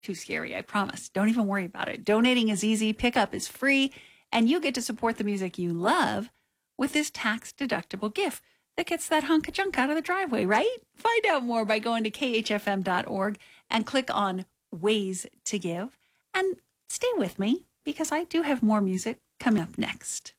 too scary, I promise. Don't even worry about it. Donating is easy, pickup is free, and you get to support the music you love with this tax-deductible gift that gets that hunk of junk out of the driveway, right? Find out more by going to khfm.org and click on Ways to Give. And stay with me because I do have more music coming up next.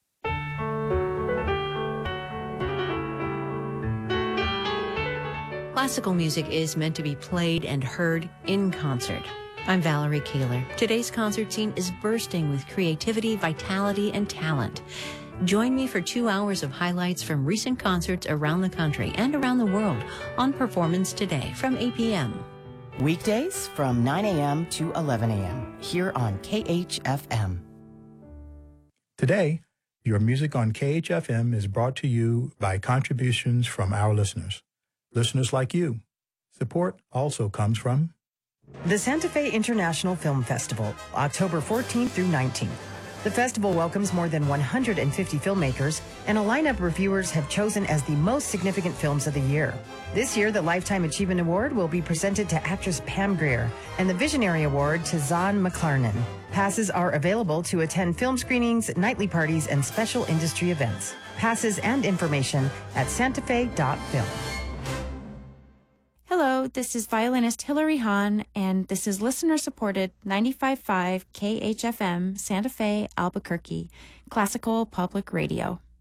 Classical music is meant to be played and heard in concert. I'm Valerie Kaler. Today's concert scene is bursting with creativity, vitality, and talent. Join me for 2 hours of highlights from recent concerts around the country and around the world on Performance Today from 8 p.m. Weekdays from 9 a.m. to 11 a.m. here on KHFM. Today, your music on KHFM is brought to you by contributions from our listeners. Listeners like you. Support also comes from The Santa Fe International Film Festival, October 14th through 19th. The festival welcomes more than 150 filmmakers, and a lineup of reviewers have chosen as the most significant films of the year. This year, the Lifetime Achievement Award will be presented to actress Pam Grier and the Visionary Award to Zahn McClarnon. Passes are available to attend film screenings, nightly parties, and special industry events. Passes and information at santafe.film. Hello, this is violinist Hilary Hahn, and this is listener-supported 95.5 KHFM Santa Fe, Albuquerque, Classical Public Radio.